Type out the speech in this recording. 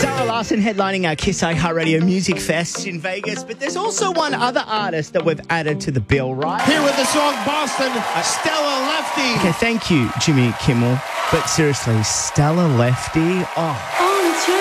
Zara Larsson headlining our Kiss iHeartRadio Music Fest in Vegas, but there's also one other artist that we've added to the bill, right? Here with the song Boston, Stella Lefty. Okay, thank you, Jimmy Kimmel. But seriously, Stella Lefty, oh,